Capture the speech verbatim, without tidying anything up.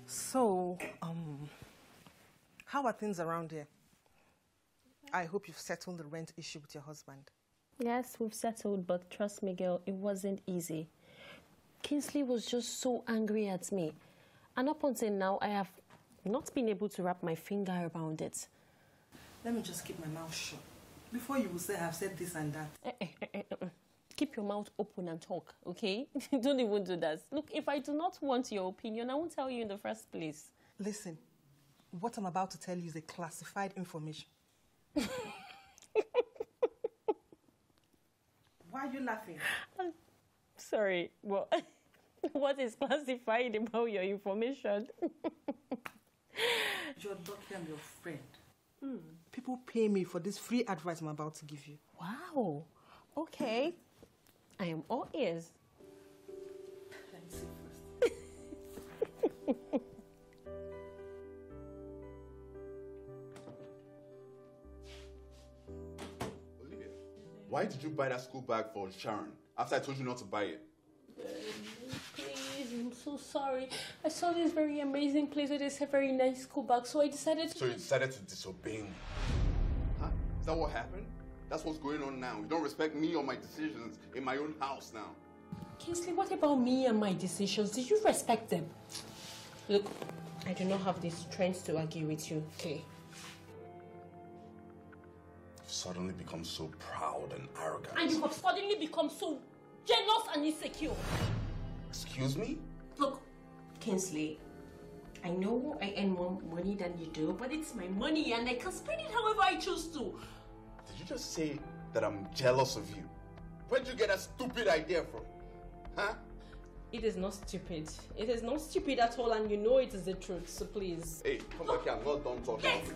So, um, how are things around here? I hope you've settled the rent issue with your husband. Yes, we've settled, but trust me, girl, it wasn't easy. Kingsley was just so angry at me. And up until now, I have not been able to wrap my finger around it. Let me just keep my mouth shut. Before you will say I've said this and that. Eh, eh, eh, eh, eh. Keep your mouth open and talk, okay? Don't even do that. Look, if I do not want your opinion, I won't tell you in the first place. Listen, what I'm about to tell you is a classified information. Why are you laughing? I'm sorry, but what is classified about your information? You're lucky I'm your friend. Mm. People pay me for this free advice I'm about to give you. Wow. Okay. I am all ears. Let me see first. Olivia, why did you buy that school bag for Sharon after I told you not to buy it? Please, I'm so sorry. I saw this very amazing place with this very nice school bag, so I decided to... So you decided to disobey me? Huh? Is that what happened? That's what's going on now. You don't respect me or my decisions in my own house now. Kingsley, what about me and my decisions? Did you respect them? Look, I do not have the strength to argue with you, okay? You've suddenly become so proud and arrogant. And you have suddenly become so jealous and insecure. Excuse me? Look, Kingsley, I know I earn more money than you do, but it's my money and I can spend it however I choose to. Did you just say that I'm jealous of you? Where'd you get that stupid idea from? Huh? It is not stupid. It is not stupid at all, and you know it is the truth, so please. Hey, come back here. I'm not done talking. Get